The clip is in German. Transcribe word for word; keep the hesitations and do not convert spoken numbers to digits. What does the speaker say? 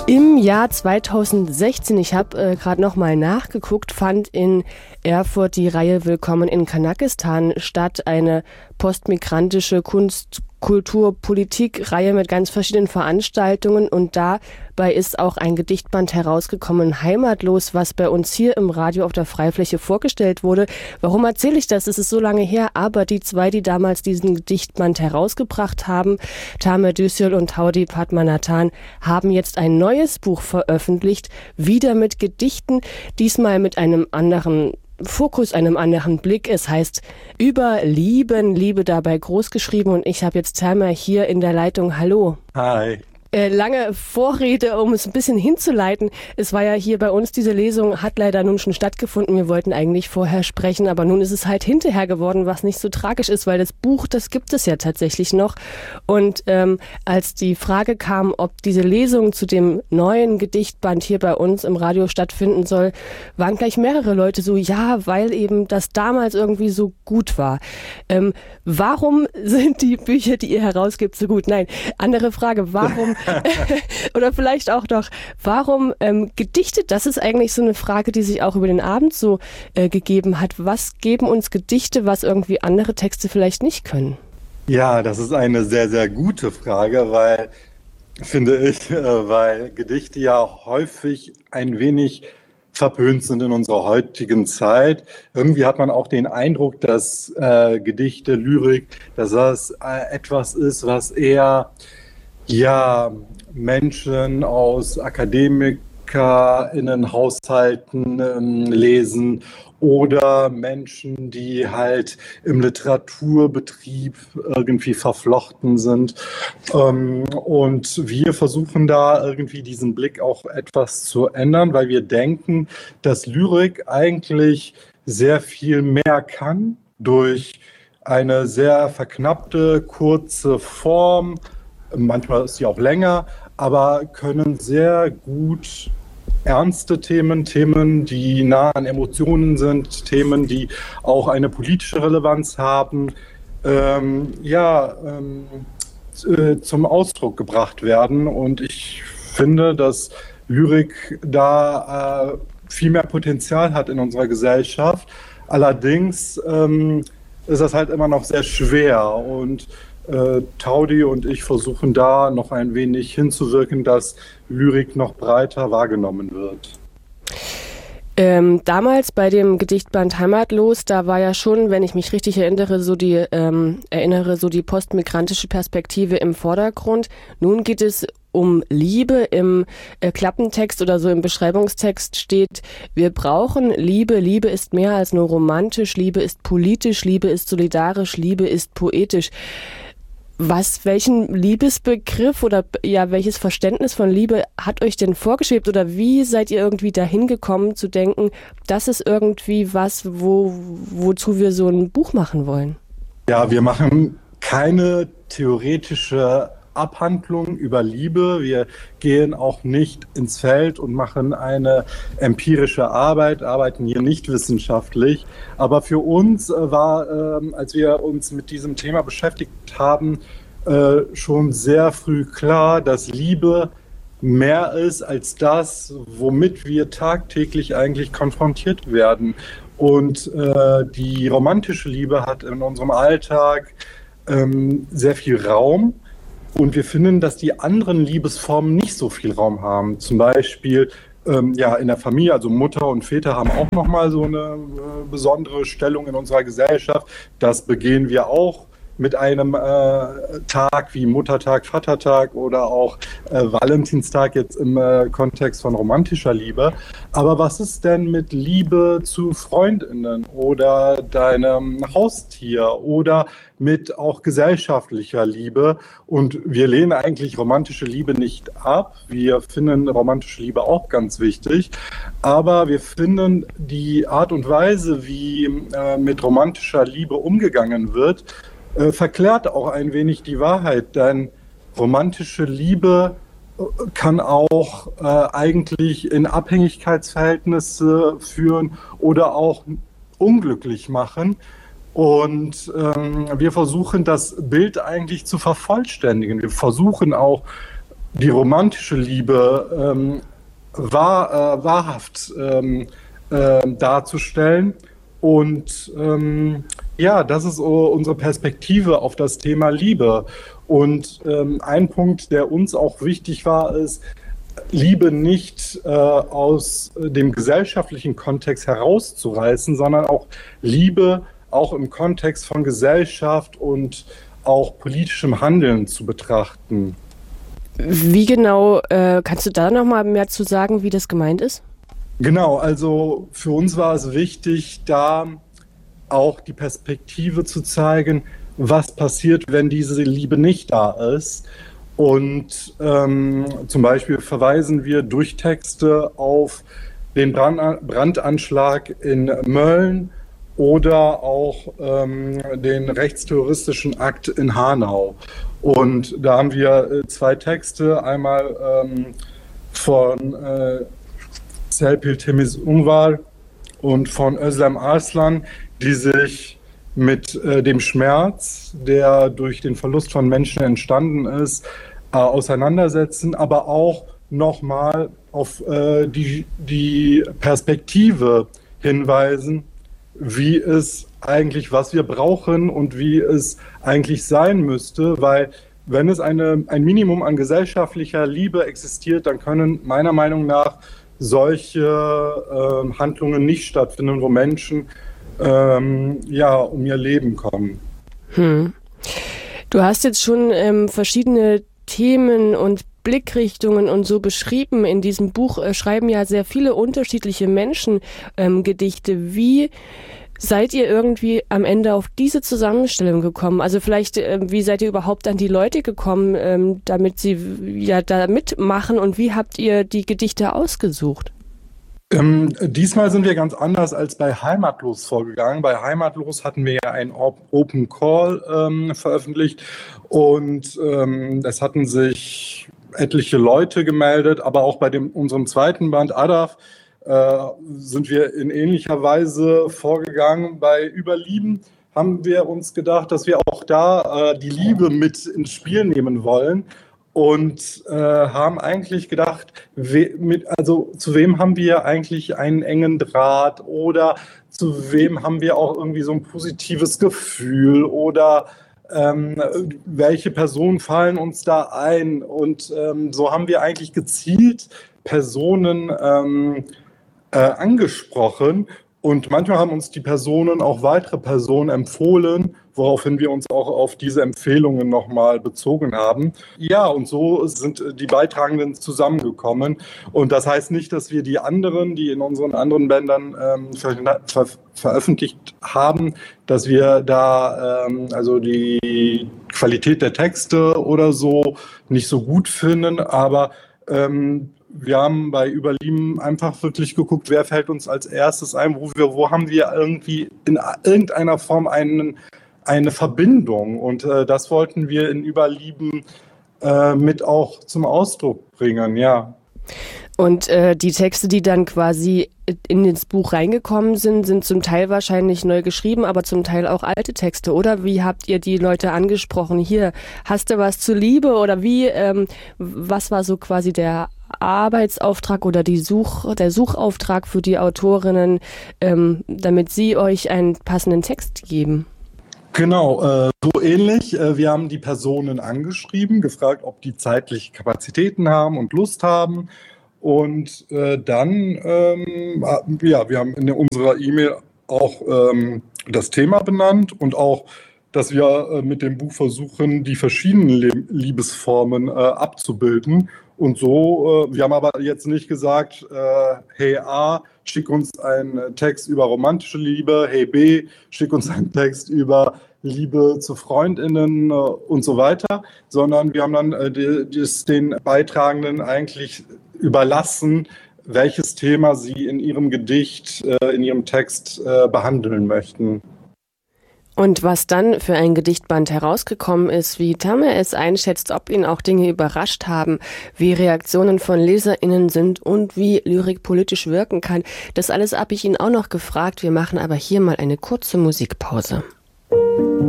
Im Jahr zweitausendsechzehn, ich habe äh, gerade nochmal nachgeguckt, fand in Erfurt die Reihe Willkommen in Kanakistan statt, eine postmigrantische Kunst-, Kultur-, Politik-Reihe mit ganz verschiedenen Veranstaltungen, und dabei ist auch ein Gedichtband herausgekommen, Heimatlos, was bei uns hier im Radio auf der Freifläche vorgestellt wurde. Warum erzähle ich das? Es ist so lange her, aber die zwei, die damals diesen Gedichtband herausgebracht haben, Tamer Düsyol und Taudi Padmanathan, haben jetzt ein neues Buch veröffentlicht, wieder mit Gedichten, diesmal mit einem anderen Fokus, einem anderen Blick. Es heißt Über Lieben, Liebe dabei groß geschrieben, und ich habe jetzt Tamer hier in der Leitung. Hallo. Hi. Äh, lange Vorrede, um es ein bisschen hinzuleiten. Es war ja hier bei uns, diese Lesung hat leider nun schon stattgefunden. Wir wollten eigentlich vorher sprechen, aber nun ist es halt hinterher geworden, was nicht so tragisch ist, weil das Buch, das gibt es ja tatsächlich noch. Und ähm, als die Frage kam, ob diese Lesung zu dem neuen Gedichtband hier bei uns im Radio stattfinden soll, waren gleich mehrere Leute so, ja, weil eben das damals irgendwie so gut war. Ähm, warum sind die Bücher, die ihr herausgibt, so gut? Nein, andere Frage, warum oder vielleicht auch doch, warum ähm, Gedichte? Das ist eigentlich so eine Frage, die sich auch über den Abend so äh, gegeben hat. Was geben uns Gedichte, was irgendwie andere Texte vielleicht nicht können? Ja, das ist eine sehr, sehr gute Frage, weil, finde ich, äh, weil Gedichte ja häufig ein wenig verpönt sind in unserer heutigen Zeit. Irgendwie hat man auch den Eindruck, dass äh, Gedichte, Lyrik, dass das äh, etwas ist, was eher ja, Menschen aus AkademikerInnenhaushalten ähm, lesen oder Menschen, die halt im Literaturbetrieb irgendwie verflochten sind. Ähm, und wir versuchen da irgendwie diesen Blick auch etwas zu ändern, weil wir denken, dass Lyrik eigentlich sehr viel mehr kann durch eine sehr verknappte, kurze Form. Manchmal ist sie auch länger, aber können sehr gut ernste Themen, Themen, die nah an Emotionen sind, Themen, die auch eine politische Relevanz haben, ähm, ja, ähm, äh, zum Ausdruck gebracht werden. Und ich finde, dass Lyrik da äh, viel mehr Potenzial hat in unserer Gesellschaft. Allerdings ähm, ist das halt immer noch sehr schwer, und Äh, Taudi und ich versuchen da noch ein wenig hinzuwirken, dass Lyrik noch breiter wahrgenommen wird. Ähm, damals bei dem Gedichtband Heimatlos, da war ja schon, wenn ich mich richtig erinnere, so die ähm, erinnere, so die postmigrantische Perspektive im Vordergrund. Nun geht es um Liebe. Im äh, Klappentext oder so im Beschreibungstext steht: Wir brauchen Liebe. Liebe ist mehr als nur romantisch. Liebe ist politisch. Liebe ist solidarisch. Liebe ist poetisch. Was, welchen Liebesbegriff oder ja, welches Verständnis von Liebe hat euch denn vorgeschwebt, oder wie seid ihr irgendwie dahin gekommen zu denken, das ist irgendwie was, wo, wozu wir so ein Buch machen wollen? Ja, wir machen keine theoretische Abhandlung über Liebe. Wir gehen auch nicht ins Feld und machen eine empirische Arbeit, arbeiten hier nicht wissenschaftlich. Aber für uns äh, war, äh, als wir uns mit diesem Thema beschäftigt haben, äh, schon sehr früh klar, dass Liebe mehr ist als das, womit wir tagtäglich eigentlich konfrontiert werden. Und äh, die romantische Liebe hat in unserem Alltag ähm, sehr viel Raum. Und wir finden, dass die anderen Liebesformen nicht so viel Raum haben. Zum Beispiel ähm, ja, in der Familie, also Mutter und Väter haben auch nochmal so eine äh, besondere Stellung in unserer Gesellschaft. Das begehen wir auch mit einem äh, Tag wie Muttertag, Vatertag oder auch äh, Valentinstag jetzt im äh, Kontext von romantischer Liebe. Aber was ist denn mit Liebe zu FreundInnen oder deinem Haustier oder mit auch gesellschaftlicher Liebe? Und wir lehnen eigentlich romantische Liebe nicht ab. Wir finden romantische Liebe auch ganz wichtig. Aber wir finden die Art und Weise, wie äh, mit romantischer Liebe umgegangen wird, Äh, verklärt auch ein wenig die Wahrheit, denn romantische Liebe äh, kann auch äh, eigentlich in Abhängigkeitsverhältnisse führen oder auch unglücklich machen. Und ähm, wir versuchen, das Bild eigentlich zu vervollständigen. Wir versuchen auch die romantische Liebe ähm, wahr, äh, wahrhaft ähm, äh, darzustellen. Und ähm, ja, das ist so unsere Perspektive auf das Thema Liebe. Und ähm, ein Punkt, der uns auch wichtig war, ist, Liebe nicht äh, aus dem gesellschaftlichen Kontext herauszureißen, sondern auch Liebe auch im Kontext von Gesellschaft und auch politischem Handeln zu betrachten. Wie genau, äh, kannst du da noch mal mehr zu sagen, wie das gemeint ist? Genau, also für uns war es wichtig, da auch die Perspektive zu zeigen, was passiert, wenn diese Liebe nicht da ist. Und ähm, zum Beispiel verweisen wir durch Texte auf den Brand, Brandanschlag in Mölln oder auch ähm, den rechtsterroristischen Akt in Hanau. Und da haben wir äh, zwei Texte, einmal ähm, von äh, Serpil Temiz Unvar und von Özlem Arslan, die sich mit äh, dem Schmerz, der durch den Verlust von Menschen entstanden ist, äh, auseinandersetzen, aber auch nochmal auf äh, die, die Perspektive hinweisen, wie es eigentlich, was wir brauchen und wie es eigentlich sein müsste, weil wenn es eine, ein Minimum an gesellschaftlicher Liebe existiert, dann können meiner Meinung nach solche äh, Handlungen nicht stattfinden, wo Menschen ähm, ja um ihr Leben kommen. Hm. Du hast jetzt schon ähm, verschiedene Themen und Blickrichtungen und so beschrieben. In diesem Buch äh, schreiben ja sehr viele unterschiedliche Menschen ähm, Gedichte. Wie seid ihr irgendwie am Ende auf diese Zusammenstellung gekommen? Also vielleicht, äh, wie seid ihr überhaupt an die Leute gekommen, ähm, damit sie ja da mitmachen, und wie habt ihr die Gedichte ausgesucht? Ähm, diesmal sind wir ganz anders als bei Heimatlos vorgegangen. Bei Heimatlos hatten wir ja einen Open Call ähm, veröffentlicht und ähm, es hatten sich etliche Leute gemeldet, aber auch bei dem, unserem zweiten Band Adaf äh, sind wir in ähnlicher Weise vorgegangen. Bei Überlieben haben wir uns gedacht, dass wir auch da äh, die Liebe mit ins Spiel nehmen wollen. Und äh, haben eigentlich gedacht, we, mit, also zu wem haben wir eigentlich einen engen Draht oder zu wem haben wir auch irgendwie so ein positives Gefühl oder ähm, welche Personen fallen uns da ein? Und ähm, so haben wir eigentlich gezielt Personen ähm, äh, angesprochen. Und manchmal haben uns die Personen auch weitere Personen empfohlen, woraufhin wir uns auch auf diese Empfehlungen nochmal bezogen haben. Ja, und so sind die Beitragenden zusammengekommen. Und das heißt nicht, dass wir die anderen, die in unseren anderen Bändern ähm, ver ver veröffentlicht haben, dass wir da ähm, also die Qualität der Texte oder so nicht so gut finden, aber ähm, wir haben bei Überlieben einfach wirklich geguckt, wer fällt uns als erstes ein, wo, wir, wo haben wir irgendwie in irgendeiner Form einen, eine Verbindung. Und äh, das wollten wir in Überlieben äh, mit auch zum Ausdruck bringen, ja. Und äh, die Texte, die dann quasi in das Buch reingekommen sind, sind zum Teil wahrscheinlich neu geschrieben, aber zum Teil auch alte Texte, oder? Wie habt ihr die Leute angesprochen? Hier, hast du was zur Liebe? Oder wie, ähm, was war so quasi der Arbeitsauftrag oder die Such, der Suchauftrag für die Autorinnen, ähm, damit sie euch einen passenden Text geben? Genau, äh, so ähnlich. Äh, wir haben die Personen angeschrieben, gefragt, ob die zeitliche Kapazitäten haben und Lust haben. Und äh, dann, ähm, ja, wir haben in unserer E-Mail auch ähm, das Thema benannt und auch, dass wir äh, mit dem Buch versuchen, die verschiedenen Le- Liebesformen äh, abzubilden. Und so, äh, wir haben aber jetzt nicht gesagt, äh, hey A, schick uns einen Text über romantische Liebe, hey B, schick uns einen Text über Liebe zu FreundInnen äh, und so weiter, sondern wir haben dann äh, die, die, den Beitragenden eigentlich überlassen, welches Thema sie in ihrem Gedicht, äh, in ihrem Text äh, behandeln möchten. Und was dann für ein Gedichtband herausgekommen ist, wie Tamer es einschätzt, ob ihn auch Dinge überrascht haben, wie Reaktionen von LeserInnen sind und wie Lyrik politisch wirken kann, das alles habe ich ihn auch noch gefragt. Wir machen aber hier mal eine kurze Musikpause.